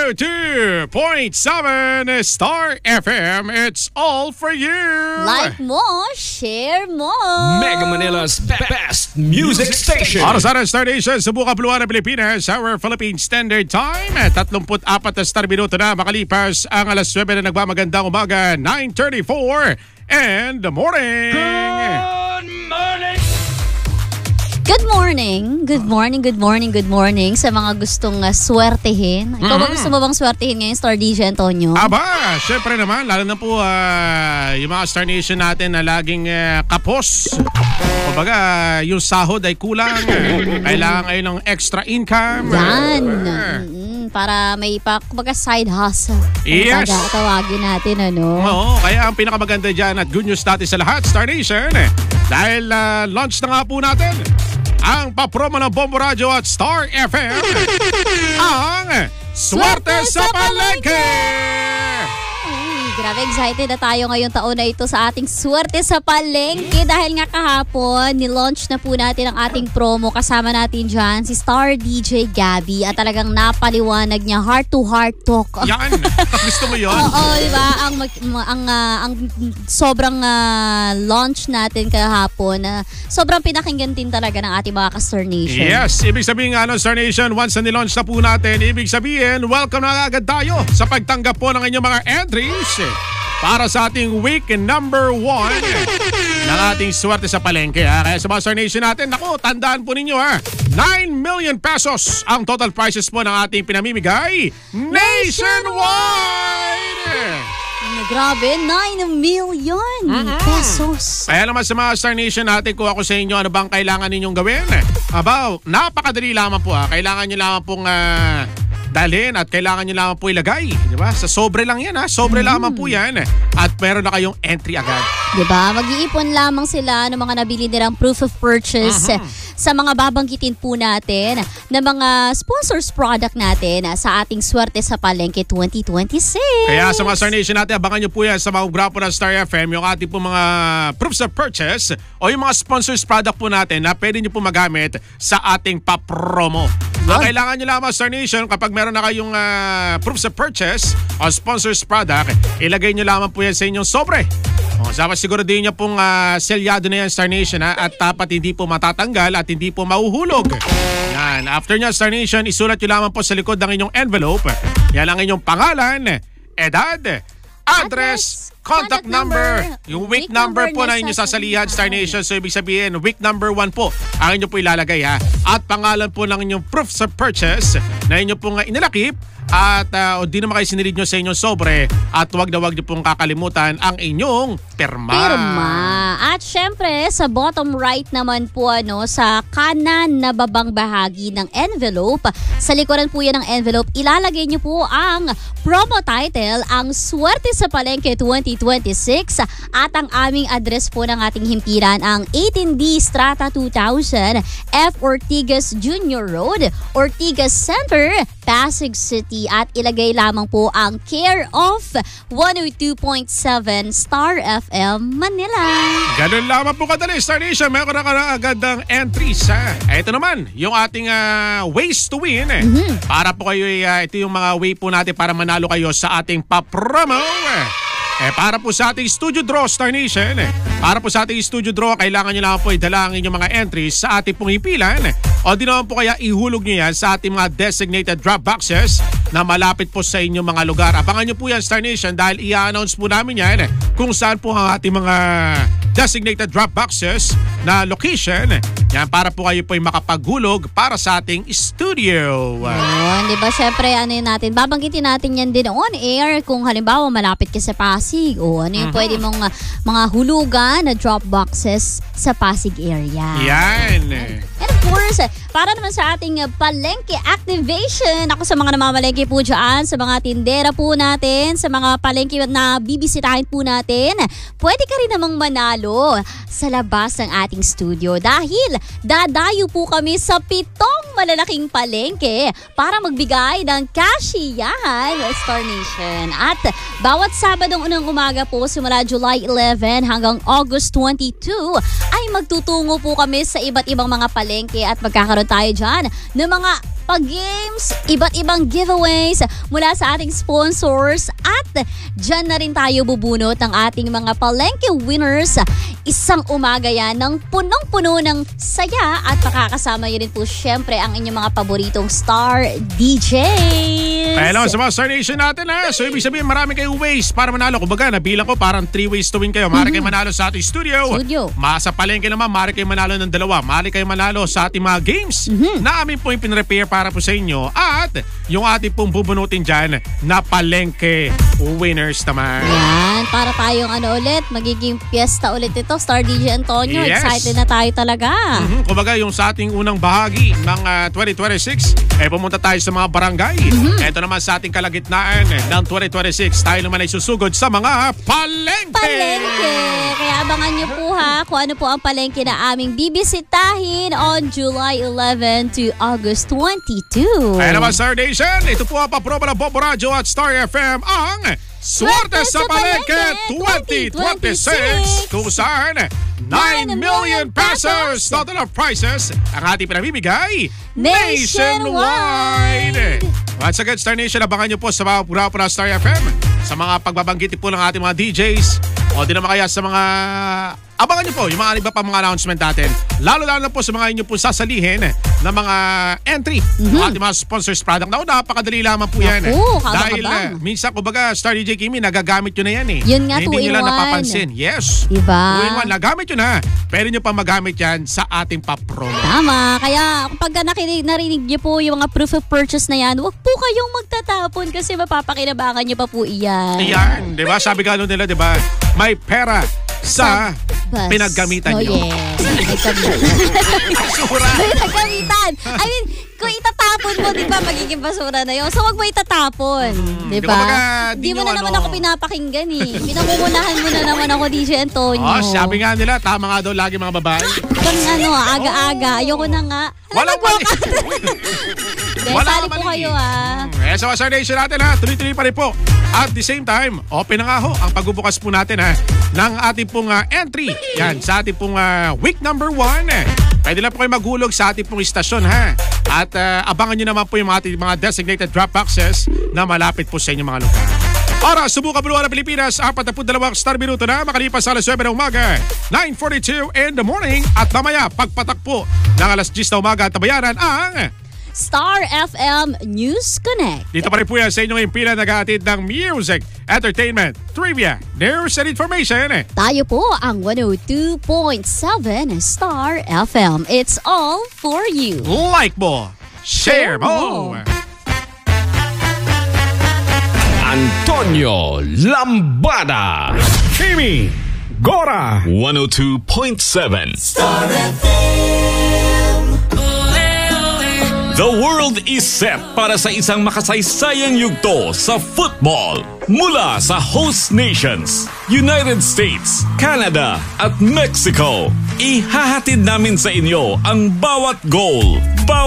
102.7 Star FM. It's all for you. Like mo, share mo. Mega Manila's best music station. Para sa Star Nation, subukan Puluan ng Pilipinas, our Philippine Standard Time. 34 na star minuto na makalipas ang alas 9 na nagmamagandang umaga, 9:34 and the morning. Good morning. Good morning. Good morning, good morning, good morning sa mga gustong swertehin. Ikaw ba gusto mo bang swertehin ngayon, Star DJ Antonio? Aba, syempre naman, lalo na po yung mga Star Nation natin na laging kapos. Kumbaga, yung sahod ay kulang. Kailangan ngayon ng extra income. Yan. Para may kumbaga side hustle. Yes. Tawagin natin, ano? Oo, kaya ang pinakamaganda dyan at good news natin sa lahat, Star Nation, dahil launch na nga po natin ang papromo ng Bombo Radio at Star FM, ang Swerte sa Palengke! Grabe, excited na tayo ngayong taon na ito sa ating Swerte sa Palengke dahil nga kahapon, nilaunch na po natin ang ating promo. Kasama natin dyan si Star DJ Gabby at talagang napaliwanag niya heart-to-heart talk. Yan! Gusto mo yun? Oo, diba? Ang sobrang launch natin kahapon, sobrang pinakinggan din talaga ng ating mga ka-Star Nation. Yes, ibig sabihin nga Star Nation, once na nilaunch na po natin, ibig sabihin, welcome na agad tayo sa pagtanggap po ng inyong mga entries para sa ating week number 1 ng ating Swerte sa Palengke. Kaya sa mga Star Nation natin, naku, tandaan po ninyo 9 million pesos ang total prices po ng ating pinamimigay nationwide! Grabe, 9 million pesos. Kaya naman sa mga Star Nation natin, kung ako sa inyo, ano bang kailangan ninyong gawin? Aba, napakadali lamang po. Kailangan nyo lamang pong dalhin at kailangan nyo lamang po ilagay. Diba? Sa sobre lang yan sobre lamang po yan. At meron na kayong entry agad. Diba? Mag-iipon lamang sila ng mga nabili nilang proof of purchase sa mga babanggitin po natin na mga sponsors product natin sa ating Swerte sa Palengke 2026. Kaya sa mga Star Nation natin, abangan nyo po yan sa mga grapo ng Star FM, yung ating po mga proofs of purchase o yung mga sponsors product po natin na pwede nyo po magamit sa ating papromo. Ang kailangan nyo lamang Star Nation, kapag meron na kayong proofs of purchase o sponsors product, ilagay nyo lamang po yan sa inyong sobre. Dapat siguraduhin nyo pong selyado na yan Star Nation at dapat hindi po matatanggal at hindi po mahuhulog. Yan. After nyo Star Nation, isulat nyo lamang po sa likod ng inyong envelope. Yan ang inyong pangalan, edad, address, contact number, yung week number po na inyong sasalihan Star Nation. So ibig sabihin, week number 1 po ang inyong po ilalagay at pangalan po ng inyong proofs of purchase na inyong pong inilakip. At di naman kayo sinilid nyo sa inyong sobre at wag na wag nyo pong kakalimutan ang inyong pirma. At syempre, sa bottom right naman po sa kanan na babang bahagi ng envelope, sa likuran po yan ng envelope, ilalagay nyo po ang promo title, ang Swerte sa Palengke 2026 at ang aming address po ng ating himpiran, ang 18D Strata 2000 F. Ortigas Jr. Road, Ortigas Center, Pasig City, at ilagay lamang po ang care of 102.7 Star FM Manila. Ganun lamang po kadali Star Nation, meron na agad ng entries. Ito naman yung ating ways to win. Para po kayo, ito yung mga way po natin para manalo kayo sa ating papromo. Para po sa ating studio draw, Star Nation, para po sa ating studio draw, kailangan nyo lang po idala ang inyong mga entries sa ating pong hipilan o di naman po kaya ihulog nyo yan sa ating mga designated drop boxes na malapit po sa inyong mga lugar. Abangan nyo po yan, Star Nation, dahil i-announce po namin yan kung saan po ang ating mga designated drop boxes na location. Yan, para po kayo po ay makapaghulog para sa ating studio. Di ba? Siyempre, natin, babanggitin natin yan din on air kung halimbawa malapit ka sa Pasig o ano yung pwede mong mga hulugan na drop boxes sa Pasig area. Yan. And of course, para naman sa ating palengke activation, ako sa mga namamalengke po dyan, sa mga tindera po natin, sa mga palengke na bibisitahin po natin, pwede ka rin namang manalo sa labas ng ating studio dahil dadayo po kami sa 7 malalaking palengke para magbigay ng kasiyahan, Star Nation. At bawat Sabadong unang umaga po simula July 11 hanggang August 22 ay magtutungo po kami sa iba't ibang mga palengke at magkakaroon tayo dyan ng mga pag-games, iba't ibang giveaways mula sa ating sponsors at dyan na rin tayo bubunot ng ating mga palengke winners. Isang umaga yan ng punong-puno ng saya at makakasama yun rin po syempre ang inyong mga paboritong star DJs. Kaya naman sa mga Star Nation natin ha. So ibig sabihin marami kayong ways para manalo. Kumbaga nabilang ko parang 3 ways to win kayo. Maaari kayo manalo sa ating studio. Sa palengke naman maaari kayo manalo ng 2. Maaari kayo manalo sa ating mga games na amin po yung pinrepare para po sa inyo. At yung ating pong bubunutin dyan na palengke winners naman. Yan, para tayong ulit, magiging fiesta ulit ito, Star DJ Antonio. Yes. Excited na tayo talaga. Kumbaga yung sa ating unang bahagi ng 2026, pumunta tayo sa mga barangay. Ito naman sa ating kalagitnaan ng 2026, tayo naman ay susugod sa mga palengke. Kaya abangan nyo po ha kung ano po ang palengke na aming bibisitahin on July 11 to August 22. Kaya naman Star Nation, ito po ang paproba ng Bobo Radio at Star FM ang Swerte sa Palengke 2026 kung saan 9 million pesos total of prizes ang ating pinamimigay nationwide. Once again, Star Nation, abangan nyo po sa mga programa ng Star FM sa mga pagbabanggiti po ng ating mga DJs o di naman kaya sa mga abangan nyo po yung mga iba pa mga announcement natin. Lalo-lalo na po sa mga inyo po sasalihin na mga entry ng ating mga sponsors product. Napakadali lamang po yan. Dahil minsan, kumbaga, Star DJ Kimi, nagagamit nyo na yan eh. Yun nga, 2 in 1. Hindi nyo lang napapansin. Yes. Diba? 2 in 1, nagamit nyo na. Pwede nyo pa magamit yan sa ating papromo. Tama. Kaya kapag narinig nyo po yung mga proof of purchase na yan, huwag po kayong magtatapon kasi mapapakinabangan nyo pa po iyan. Iyan. Diba? Sabi ka nila, diba? May pera sa pinaggamitan nyo. Yes. Pinaggamitan. I mean, kung itatapon mo, di ba, magiging basura na yun. So, wag mo itatapon. Di ba? Di mo na naman ako pinapakinggan eh. Pinangungunahan mo na naman ako, DJ Antonio. Sabi nga nila, tama nga daw lagi mga babae. Pang aga-aga. Ayoko na nga. Walang mali. Sali po kayo Sa Star Nation natin ha, tuloy-tuloy pa rin po. At the same time, open na nga ho ang pagbubukas po natin ha ng ating pong entry. Yan, sa ating pong week number 1. Pwede lang po kayo maghulog sa ating pong istasyon ha. At abangan nyo naman po yung mga designated drop boxes na malapit po sa inyong mga lugar. Para subukan Bulwa ng Pilipinas, 42 star minuto na makalipas sa alas 9 ng umaga, 9:42 in the morning. At mamaya, pagpatak po ng alas 10 na umaga, tabayaran ang Star FM News Connect. Dito pa rin po yan sa inyong impila nag-aatid ng music, entertainment, trivia, news and information. Tayo po ang 102.7 Star FM. It's all for you. Like mo, share mo. Antonio Lambada, Kimi Gora, 102.7 Star FM. The world is set para sa isang makasaysayang yugto sa football. Mula sa host nations, United States, Canada at Mexico. Ihahatid namin sa inyo ang bawat goal,